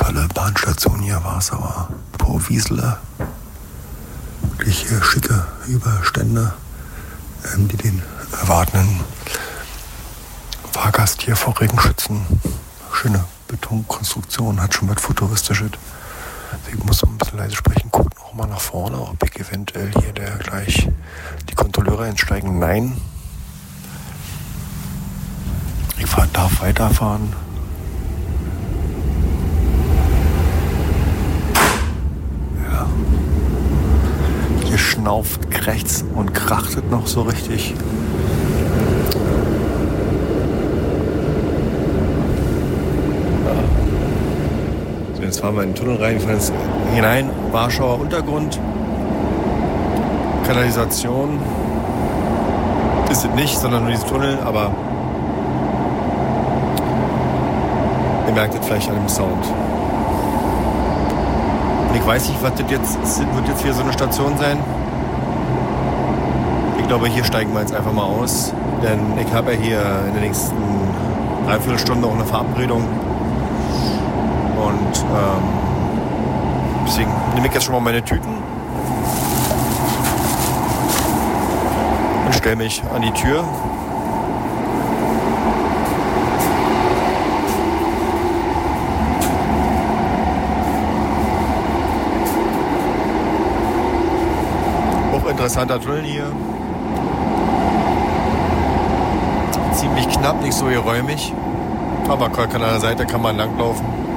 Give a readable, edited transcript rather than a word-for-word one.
tolle Bahnstation hier war es, aber Wiesele. Wirklich schicke Überstände, die den erwartenden Fahrgast hier vor Regen schützen. Schöne Betonkonstruktion, hat schon was Futuristisches. Ich muss ein bisschen leise sprechen, guckt noch mal nach vorne, ob ich eventuell hier gleich die Kontrolleure einsteigen. Nein. Ich darf weiterfahren. Ja. Hier schnauft, krächzt und krachtet noch so richtig. So, jetzt fahren wir in den Tunnel rein, wir fahren jetzt hinein, Warschauer Untergrund, Kanalisation ist es nicht, sondern nur dieser Tunnel, aber ihr merkt es vielleicht an dem Sound. Und ich weiß nicht, was das jetzt wird jetzt hier so eine Station sein. Ich glaube, hier steigen wir jetzt einfach mal aus, denn ich habe ja hier in der nächsten Dreiviertelstunde auch eine Verabredung. Und deswegen nehme ich jetzt schon mal meine Tüten und stelle mich an die Tür. Hochinteressanter Tunnel hier. Ziemlich knapp, nicht so geräumig. Aber an der Seite kann man langlaufen.